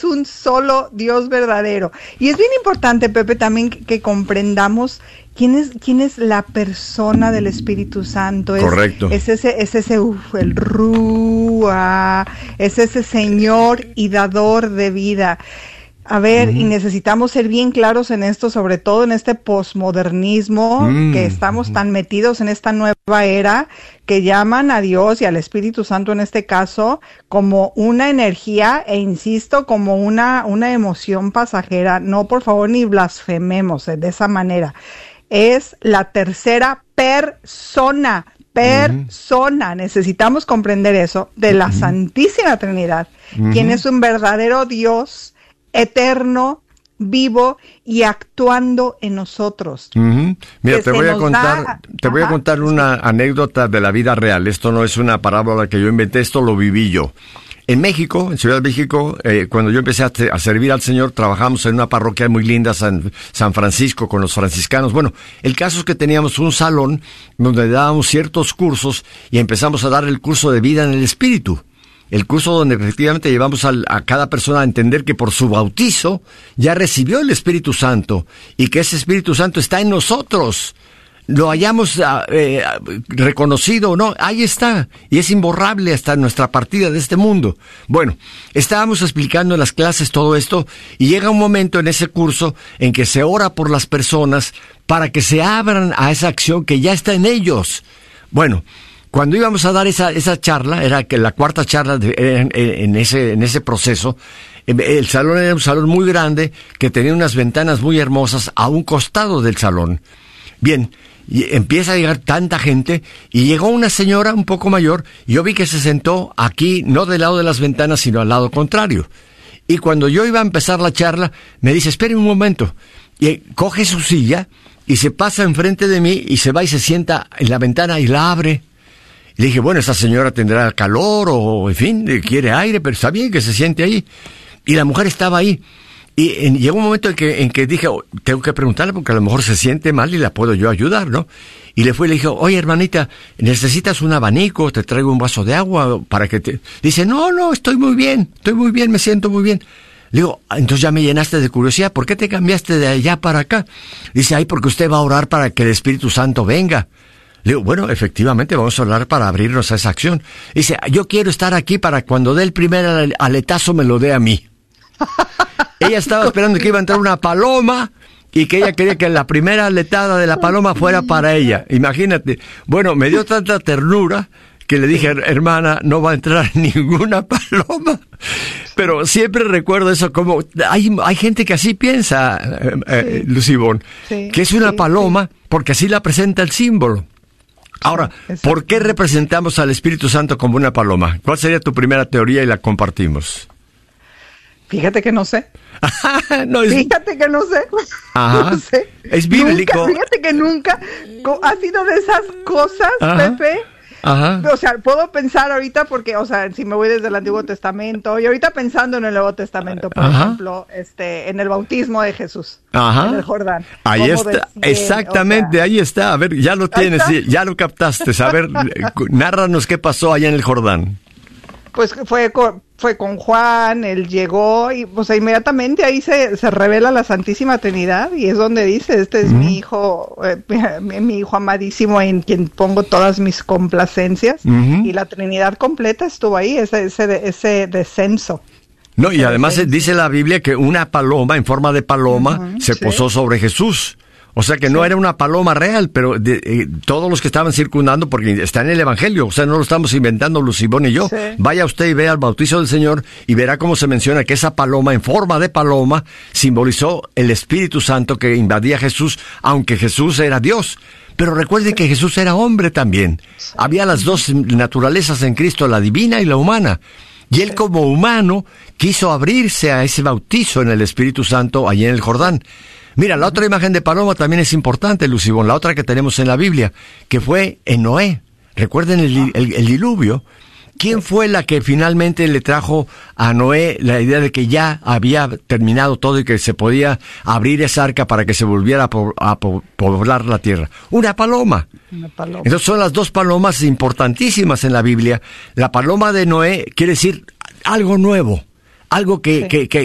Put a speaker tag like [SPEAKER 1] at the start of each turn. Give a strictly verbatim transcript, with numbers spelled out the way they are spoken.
[SPEAKER 1] es un solo Dios verdadero. Y es bien importante, Pepe, también que, que comprendamos quién es quién es la persona del Espíritu Santo. Es,
[SPEAKER 2] Correcto.
[SPEAKER 1] Es ese, es ese, uf, el Rúa, es ese Señor y dador de vida. A ver, mm. y necesitamos ser bien claros en esto, sobre todo en este posmodernismo, mm. que estamos tan metidos en esta nueva era, que llaman a Dios y al Espíritu Santo en este caso como una energía, e insisto, como una, una emoción pasajera. No, por favor, ni blasfememos de esa manera. Es la tercera persona, persona, mm. necesitamos comprender eso, de la mm. Santísima Trinidad, mm. quien es un verdadero Dios, eterno, vivo y actuando en nosotros.
[SPEAKER 2] Uh-huh. Mira, te voy a contar, da... te voy Ajá. a contar una anécdota de la vida real. Esto no es una parábola que yo inventé, esto lo viví yo. En México, en Ciudad de México, eh, cuando yo empecé a, te- a servir al Señor, trabajamos en una parroquia muy linda, San, San Francisco, con los franciscanos. Bueno, el caso es que teníamos un salón donde dábamos ciertos cursos y empezamos a dar el curso de vida en el Espíritu. El curso donde efectivamente llevamos al, a cada persona a entender que por su bautizo ya recibió el Espíritu Santo y que ese Espíritu Santo está en nosotros. Lo hayamos eh, reconocido o no, ahí está. Y es imborrable hasta nuestra partida de este mundo. Bueno, estábamos explicando en las clases todo esto y llega un momento en ese curso en que se ora por las personas para que se abran a esa acción que ya está en ellos. Bueno, cuando íbamos a dar esa esa charla, era que la cuarta charla de, en, en ese en ese proceso, el salón era un salón muy grande que tenía unas ventanas muy hermosas a un costado del salón. Bien, y empieza a llegar tanta gente y llegó una señora un poco mayor y yo vi que se sentó aquí, no del lado de las ventanas, sino al lado contrario. Y cuando yo iba a empezar la charla, me dice, espere un momento, y coge su silla y se pasa enfrente de mí y se va y se sienta en la ventana y la abre. Le dije, bueno, esa señora tendrá calor o, en fin, quiere aire, pero está bien que se siente ahí. Y la mujer estaba ahí. Y en, llegó un momento en que, en que dije, oh, tengo que preguntarle porque a lo mejor se siente mal y la puedo yo ayudar, ¿no? Y le fui y le dije, oye, hermanita, ¿necesitas un abanico? ¿Te traigo un vaso de agua para que te...? Dice, no, no, estoy muy bien, estoy muy bien, me siento muy bien. Le digo, entonces ya me llenaste de curiosidad, ¿por qué te cambiaste de allá para acá? Dice, ay, porque usted va a orar para que el Espíritu Santo venga. Le digo, bueno, efectivamente vamos a orar para abrirnos a esa acción. Dice, yo quiero estar aquí para cuando dé el primer aletazo me lo dé a mí. Ella estaba esperando que iba a entrar una paloma y que ella quería que la primera aletada de la paloma fuera para ella. Imagínate. Bueno, me dio tanta ternura que le dije, hermana, no va a entrar ninguna paloma. Pero siempre recuerdo eso como, hay, hay gente que así piensa, eh, eh, sí. Lucibón, sí, que es una sí, paloma sí. porque así la presenta el símbolo. Ahora, ¿por qué representamos al Espíritu Santo como una paloma? ¿Cuál sería tu primera teoría y la compartimos?
[SPEAKER 1] Fíjate que no sé.
[SPEAKER 2] no es...
[SPEAKER 1] Fíjate que no sé.
[SPEAKER 2] Ajá.
[SPEAKER 1] No sé.
[SPEAKER 2] Es bíblico.
[SPEAKER 1] Nunca, fíjate que nunca ha sido de esas cosas, Ajá. Pepe.
[SPEAKER 2] Ajá.
[SPEAKER 1] O sea, puedo pensar ahorita porque, o sea, si me voy desde el Antiguo Testamento y ahorita pensando en el Nuevo Testamento, por Ajá. ejemplo, este, en el bautismo de Jesús,
[SPEAKER 2] Ajá.
[SPEAKER 1] en el Jordán.
[SPEAKER 2] Ahí está, decían, exactamente, o sea, ahí está. A ver, ya lo tienes, ya lo captaste. A ver, nárranos qué pasó allá en el Jordán.
[SPEAKER 1] Pues fue con, fue con Juan, él llegó y pues inmediatamente ahí se, se revela la Santísima Trinidad y es donde dice, este es uh-huh. mi hijo, eh, mi, mi hijo amadísimo en quien pongo todas mis complacencias uh-huh. y la Trinidad completa estuvo ahí, ese, ese, ese descenso.
[SPEAKER 2] No, y además descenso. Dice la Biblia que una paloma en forma de paloma uh-huh, se sí. posó sobre Jesús. O sea que no sí. era una paloma real, pero de, eh, todos los que estaban circundando, porque está en el Evangelio, o sea, no lo estamos inventando Lucibón y yo. Sí. Vaya usted y vea el bautizo del Señor y verá cómo se menciona que esa paloma en forma de paloma simbolizó el Espíritu Santo que invadía a Jesús, aunque Jesús era Dios. Pero recuerde sí. que Jesús era hombre también. Sí. Había las dos naturalezas en Cristo, la divina y la humana. Y él como humano quiso abrirse a ese bautizo en el Espíritu Santo allí en el Jordán. Mira, la otra imagen de paloma también es importante, Lucibón, la otra que tenemos en la Biblia, que fue en Noé. Recuerden el, el, el diluvio. ¿Quién fue la que finalmente le trajo a Noé la idea de que ya había terminado todo y que se podía abrir esa arca para que se volviera a, po- a po- poblar la tierra? Una paloma.
[SPEAKER 1] Una paloma.
[SPEAKER 2] Entonces son las dos palomas importantísimas en la Biblia. La paloma de Noé quiere decir algo nuevo, algo que, sí. que, que